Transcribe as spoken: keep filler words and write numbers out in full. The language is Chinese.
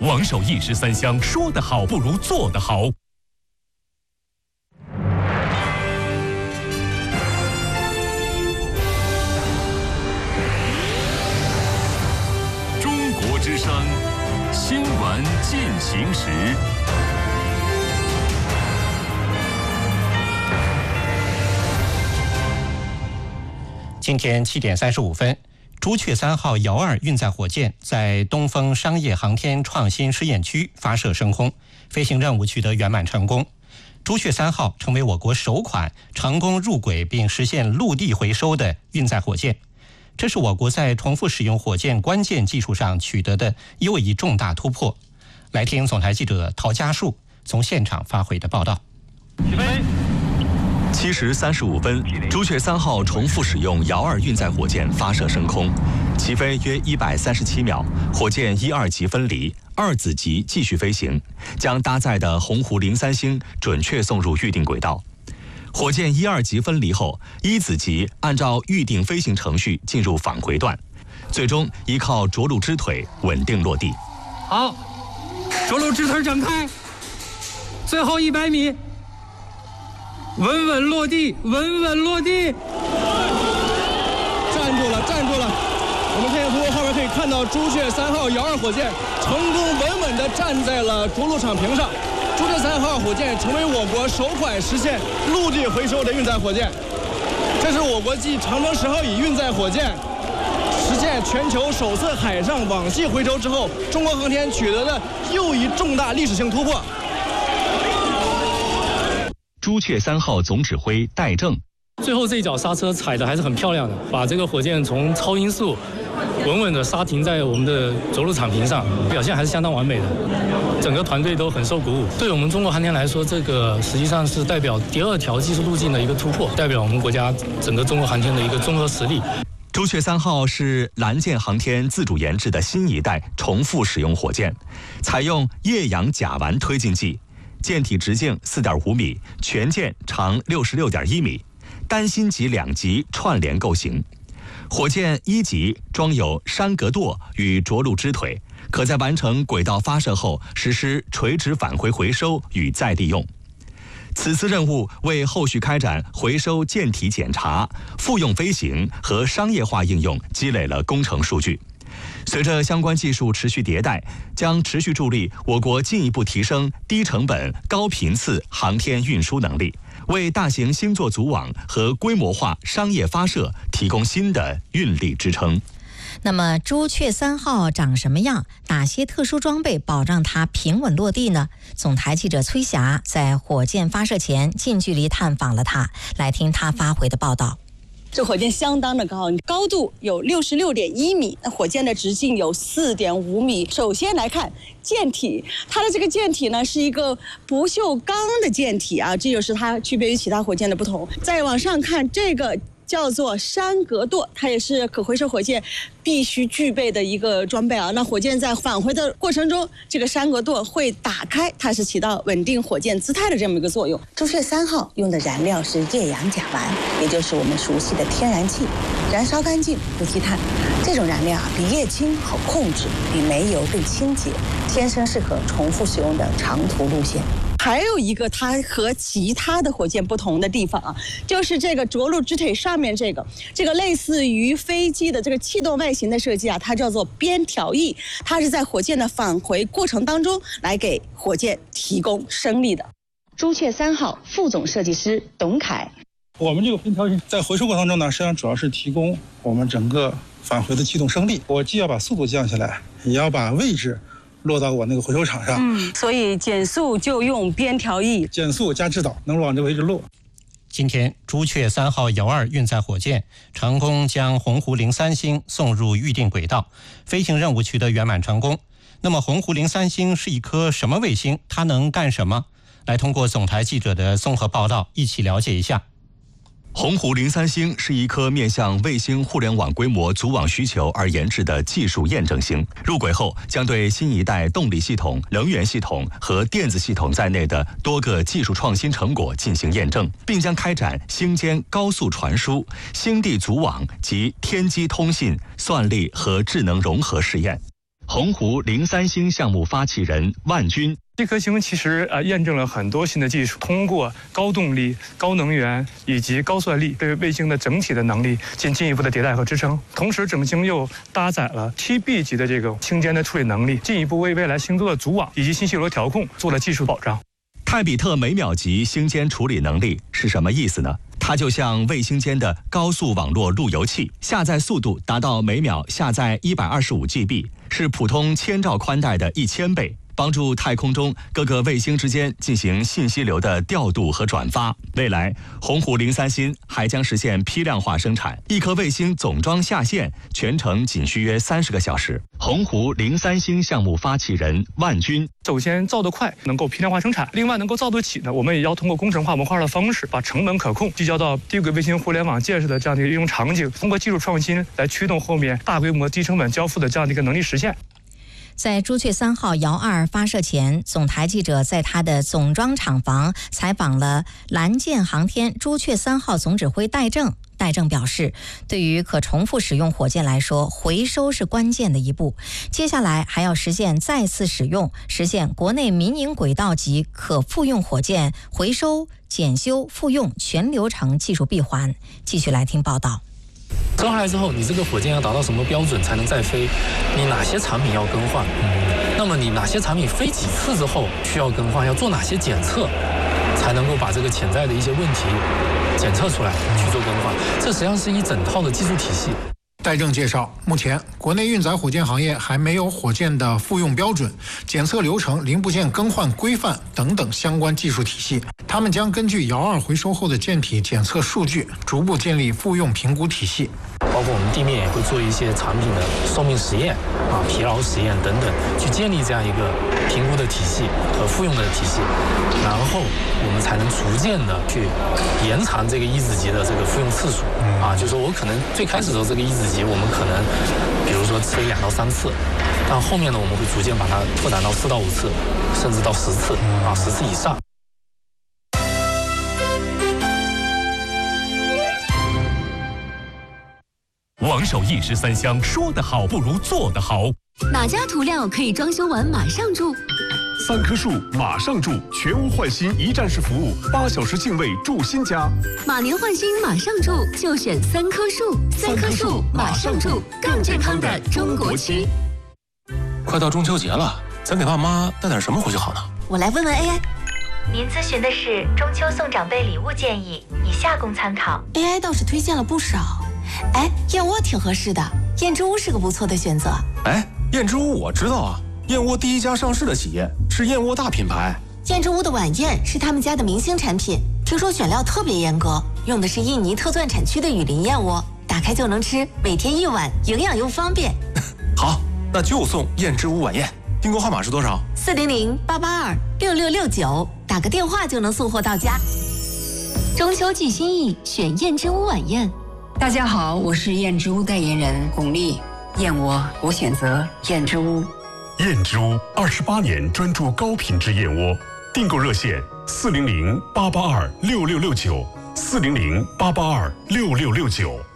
王守义十三香，说得好不如做得好。中国之声新闻进行时。 今天七点三十五分，朱雀三号遥二运载火箭在东风商业航天创新试验区发射升空，飞行任务取得圆满成功。朱雀三号成为我国首款成功入轨并实现陆地回收的运载火箭，这是我国在重复使用火箭关键技术上取得的又一重大突破。来听总台记者陶家树从现场发回的报道。 起飞。七时三十五分，朱雀三号重复使用遥二运载火箭发射升空，起飞约一百三十七秒，火箭一二级分离，二子级继续飞行，将搭载的鸿鹄零三星准确送入预定轨道。火箭一二级分离后，一子级按照预定飞行程序进入返回段，最终依靠着陆支腿稳定落地。 好，着陆支腿展开，最后一百米。稳稳落地，稳稳落地， 站住了，站住了！我们天眼图后面可以看到朱雀三号遥二火箭成功稳稳地站在了着陆场屏上。朱雀三号火箭成为我国首款实现陆地回收的运载火箭，这是我国继长征十号乙运载火箭实现全球首次海上网系回收之后，中国航天取得的又一重大历史性突破。 朱雀三号总指挥戴正， 最后这一脚刹车踩的还是很漂亮的，把这个火箭从超音速稳稳的刹停在我们的着陆场屏上，表现还是相当完美的，整个团队都很受鼓舞。对我们中国航天来说，这个实际上是代表第二条技术路径的一个突破，代表我们国家整个中国航天的一个综合实力。 朱雀三号是蓝箭航天自主研制的新一代重复使用火箭，采用液氧甲烷推进剂。舰体直径 四点五米，全舰长 六十六点一米，单芯级两级串联构型。火箭一级装有山格舵与着陆支腿，可在完成轨道发射后实施垂直返回回收与再利用。此次任务为后续开展回收舰体检查、复用飞行和商业化应用积累了工程数据。随着相关技术持续迭代，将持续助力我国进一步提升低成本、高频次航天运输能力，为大型星座组网和规模化商业发射提供新的运力支撑。 那么朱雀三号长什么样？哪些特殊装备保障它平稳落地呢？总台记者崔霞在火箭发射前近距离探访了它，来听他发回的报道。 这火箭相当的高，高度有六十六点一米，那火箭的直径有四点五米。首先来看舰体，它的这个舰体呢是一个不锈钢的舰体啊，这就是它区别于其他火箭的不同。再往上看，这个叫做山格舵，它也是可回收火箭必须具备的一个装备啊。那火箭在返回的过程中，这个山格舵会打开，它是起到稳定火箭姿态的这么一个作用。朱雀三号用的燃料是液氧甲烷，也就是我们熟悉的天然气，燃烧干净不积碳。这种燃料啊，比液氢好控制，比煤油更清洁，天生适合重复使用的长途路线。还有一个它和其他的火箭不同的地方啊，就是这个着陆支腿上面这个这个类似于飞机的这个气动外形的设计啊，它叫做边条翼，它是在火箭的返回过程当中来给火箭提供升力的。朱雀三号副总设计师董凯， 我们这个边条翼在回收过程中呢，实际上主要是提供我们整个返回的气动升力，我既要把速度降下来，也要把位置落到我那个回收场上， 嗯，所以减速就用边条翼， 减速加制导，能往这个位置落。 今天，朱雀三号遥二运载火箭成功将鸿鹄零三星送入预定轨道，飞行任务取得圆满成功。那么，鸿鹄零三星是一颗什么卫星？它能干什么？来通过总台记者的综合报道，一起了解一下。 鸿鹄零三星是一颗面向卫星互联网规模组网需求而研制的技术验证星。入轨后，将对新一代动力系统、能源系统和电子系统在内的多个技术创新成果进行验证，并将开展星间高速传输、星地组网及天基通信、算力和智能融合试验。 鸿鹄零三星项目发起人万军。 这颗星其实呃验证了很多新的技术，通过高动力、高能源以及高算力，对卫星的整体的能力进进一步的迭代和支撑。同时，整星又搭载了 七 B 级的这个星间的处理能力，进一步为未来星座的组网以及信息流调控做了技术保障。 泰比特每秒级星间处理能力是什么意思呢？它就像卫星间的高速网络路由器，下载速度达到每秒下载一百二十五 G B， 是普通千兆宽带的一千倍。帮助太空中各个卫星之间进行信息流的调度和转发。未来，鸿鹄零三星还将实现批量化生产，一颗卫星总装下线全程仅需约三十个小时。鸿鹄零三星项目发起人万军， 首先造得快，能够批量化生产；另外能够造得起呢，我们也要通过工程化、模块化的方式，把成本可控聚焦到低轨卫星互联网建设的这样的一个应用场景，通过技术创新来驱动后面大规模低成本交付的这样的一个能力实现。 在朱雀三号遥二发射前，总台记者在他的总装厂房采访了蓝箭航天朱雀三号总指挥戴正。戴正表示，对于可重复使用火箭来说，回收是关键的一步。接下来还要实现再次使用，实现国内民营轨道级可复用火箭回收、检修、复用全流程技术闭环。继续来听报道。 生下来之后，你这个火箭要达到什么标准才能再飞？你哪些产品要更换？那么你哪些产品飞几次之后需要更换？要做哪些检测，才能够把这个潜在的一些问题检测出来去做更换？这实际上是一整套的技术体系。 戴正介绍，目前国内运载火箭行业还没有火箭的复用标准、检测流程、零部件更换规范等等相关技术体系。他们将根据遥二回收后的舰体检测数据，逐步建立复用评估体系。 包括我们地面也会做一些产品的寿命实验啊、疲劳实验等等，去建立这样一个评估的体系和复用的体系，然后我们才能逐渐的去延长这个一子级的这个复用次数啊。就是说我可能最开始的时候这个一子级我们可能比如说飞两到三次，但后面呢我们会逐渐把它拓展到四到五次，甚至到十次啊，十次以上。 王守义十三香，说得好不如做得好。 哪家涂料可以装修完马上住？ 三棵树马上住，全屋换新一站式服务，八小时净位住新家。 马年换新马上住，就选三棵树。三棵树马上住，更健康的中国区。 快到中秋节了，咱给爸妈带点什么回去好呢？ 我来问问 A I。 您咨询的是中秋送长辈礼物建议，以下供参考。 A I 倒是推荐了不少。哎，燕窝挺合适的，燕之屋是个不错的选择。 哎，燕之屋我知道啊，燕窝第一家上市的企业是燕窝大品牌。 燕之屋的晚宴是他们家的明星产品，听说选料特别严格，用的是印尼特钻产区的雨林燕窝，打开就能吃，每天一碗，营养又方便。 好，那就送燕之屋晚宴。订购号码是多少？ 四零零八八二六六六九，打个电话就能送货到家。中秋寄心意，选燕之屋晚宴。 大家好，我是燕之屋代言人巩俐。燕窝，我选择燕之屋。 燕之屋二十八年专注高品质燕窝，订购热线四零零八八二六六六九，四零零八八二六六六九。